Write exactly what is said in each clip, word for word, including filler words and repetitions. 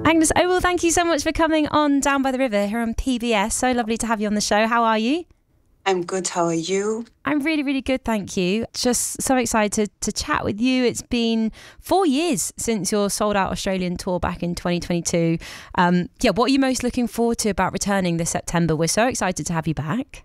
Agnes Obel, thank you so much for coming on Down by the River here on P B S. So lovely to have you on the show. How are you? I'm good. How are you? I'm really, really good, thank you. Just so excited to chat with you. It's been four years since your sold-out Australian tour back in twenty twenty-two. Um, yeah, what are you most looking forward to about returning this September? We're so excited to have you back.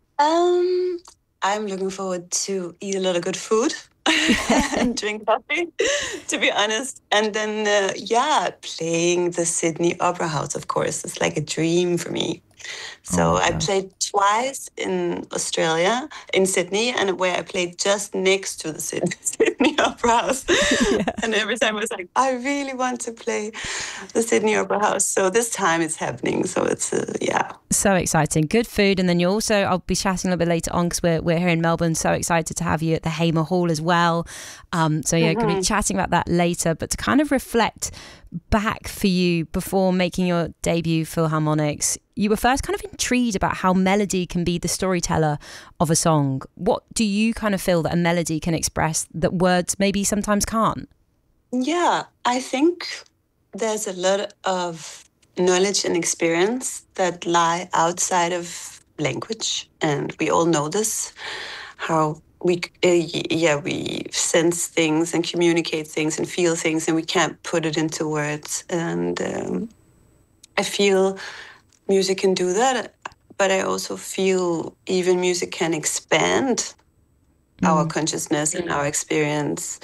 Um, I'm looking forward to eat a lot of good food and drink coffee, to be honest. And then, uh, yeah, playing the Sydney Opera House, of course. It's like a dream for me. So oh I played twice in Australia, in Sydney, and where I played just next to the Sydney, Sydney Opera House. Yeah. And every time I was like, I really want to play the Sydney Opera House. So this time it's happening. So it's, uh, yeah. So exciting. Good food. And then you also, I'll be chatting a little bit later on because we're, we're here in Melbourne. So excited to have you at the Hamer Hall as well. Um, so yeah, mm-hmm. going to be chatting about that later. But to kind of reflect back for you before making your debut Philharmonics, you were first kind of intrigued about how melody can be the storyteller of a song. What do you kind of feel that a melody can express that words maybe sometimes can't? Yeah, I think there's a lot of knowledge and experience that lie outside of language. And we all know this, how we, uh, yeah, we sense things and communicate things and feel things, and we can't put it into words. And um, I feel music can do that, but I also feel even music can expand mm. our consciousness and our experience.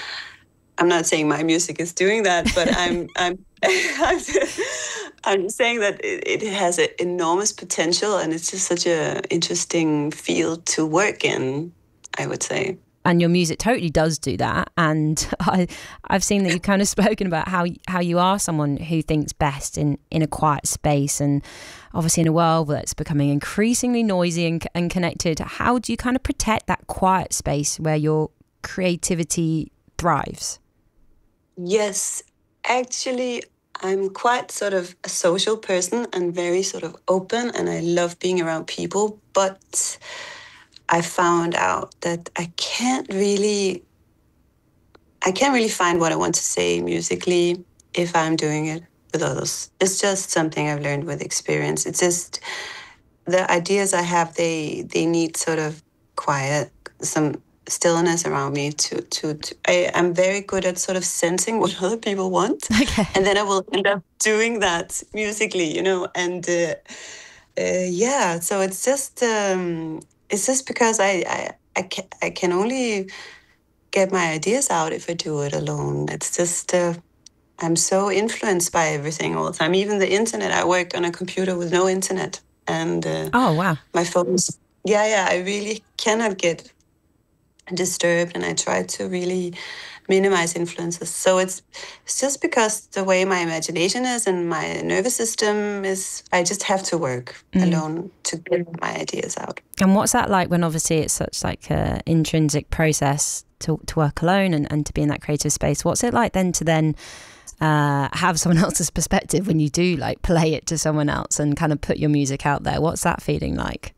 I'm not saying my music is doing that, but I'm I'm I'm, I'm saying that it, it has an enormous potential, and it's just such an interesting field to work in, I would say. And your music totally does do that. And I, I've seen that you've kind of spoken about how how you are someone who thinks best in, in a quiet space. And obviously in a world that's becoming increasingly noisy and, and connected, how do you kind of protect that quiet space where your creativity thrives? Yes, actually, I'm quite sort of a social person and very sort of open, and I love being around people. But I found out that I can't really, I can't really find what I want to say musically if I'm doing it with others. It's just something I've learned with experience. It's just the ideas I have, they they need sort of quiet, some stillness around me to, to, to I, I'm very good at sort of sensing what other people want. Okay. And then I will end up doing that musically, you know, and uh, uh, yeah, so it's just, um, it's just because I, I, I, can, I can only get my ideas out if I do it alone. It's just, uh, I'm so influenced by everything all the time. Even the internet, I work on a computer with no internet. And uh, oh, wow. My phone's, yeah, yeah, I really cannot get disturbed, and I try to really minimize influences. So it's it's just because the way my imagination is and my nervous system is, I just have to work mm. alone to get my ideas out. And what's that like when obviously it's such like an intrinsic process to to work alone and, and to be in that creative space? What's it like then to then uh, have someone else's perspective when you do like play it to someone else and kind of put your music out there? What's that feeling like?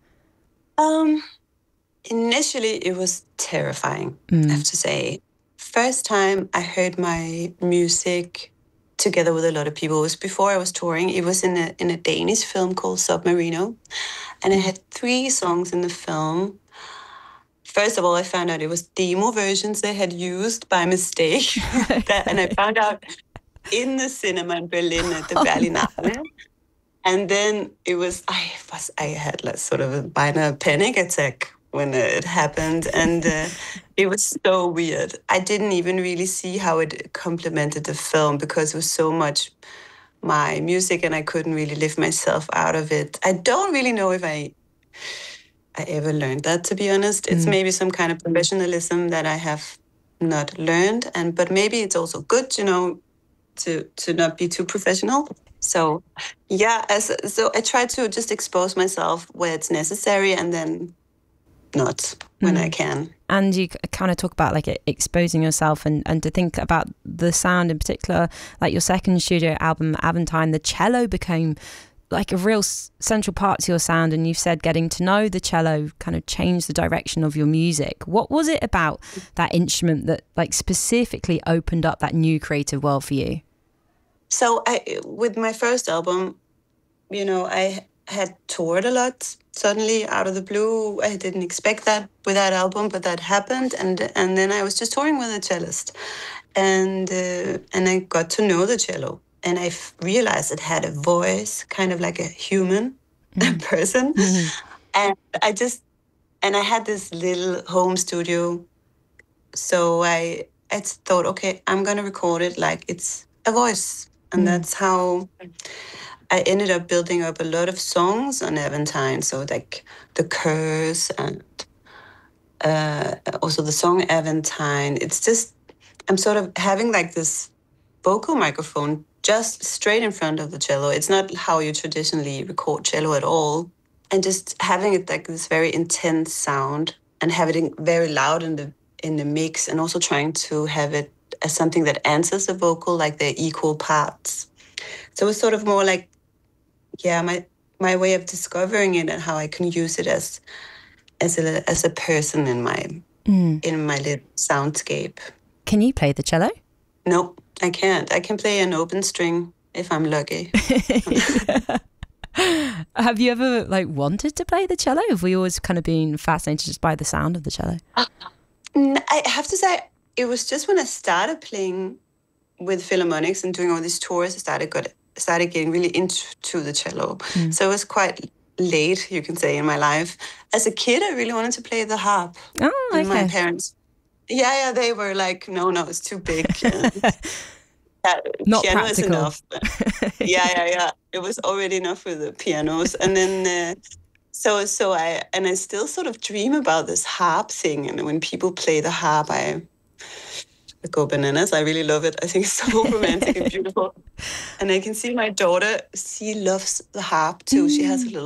Um. Initially, it was terrifying, mm. I have to say. First time I heard my music together with a lot of people, it was before I was touring. It was in a in a Danish film called Submarino. And I had three songs in the film. First of all, I found out it was demo versions they had used by mistake. that, and I found out in the cinema in Berlin at the oh, Berlinale. No. And then it was, I was, I had like sort of a minor panic attack when it happened, and uh, it was so weird. I didn't even really see how it complemented the film because it was so much my music and I couldn't really lift myself out of it. I don't really know if I I ever learned that, to be honest. It's mm. maybe some kind of professionalism that I have not learned, and but maybe it's also good, you know, to to not be too professional. So yeah, as so I try to just expose myself where it's necessary, and then not when mm. I can. And you kind of talk about like exposing yourself and, and to think about the sound in particular, like your second studio album, Aventine, the cello became like a real central part to your sound. And you've said getting to know the cello kind of changed the direction of your music. What was it about that instrument that like specifically opened up that new creative world for you? so I, with my first album, you know, I had toured a lot suddenly out of the blue. I didn't expect that with that album, but that happened. And and then I was just touring with a cellist, and uh, and I got to know the cello, and I f- realized it had a voice, kind of like a human mm. person. Mm-hmm. And I just and I had this little home studio, so I I thought, okay, I'm gonna record it like it's a voice, and mm. that's how I ended up building up a lot of songs on Aventine. So like The Curse and uh, also the song Aventine. It's just, I'm sort of having like this vocal microphone just straight in front of the cello. It's not how you traditionally record cello at all. And just having it like this very intense sound and having it very loud in the in the mix, and also trying to have it as something that answers the vocal, like they're equal parts. So it's sort of more like, yeah, my my way of discovering it and how I can use it as as a as a person in my mm. in my little soundscape. Can you play the cello? No, I can't. I can play an open string if I'm lucky. Have you ever like wanted to play the cello? Have we always kind of been fascinated just by the sound of the cello? Uh, I have to say, it was just when I started playing with Philharmonics and doing all these tours, I started got started getting really into the cello. Mm. So it was quite late, you can say, in my life. As a kid, I really wanted to play the harp. Oh, okay. And my parents, yeah, yeah, they were like, no, no, it's too big. Yeah, not piano practical. is enough. yeah, yeah, yeah. It was already enough with the pianos. And then, uh, so, so I, and I still sort of dream about this harp thing. And when people play the harp, I, I go bananas. I really love it. I think it's so romantic and beautiful. And I can see my daughter, she loves the harp too. Mm. She has a little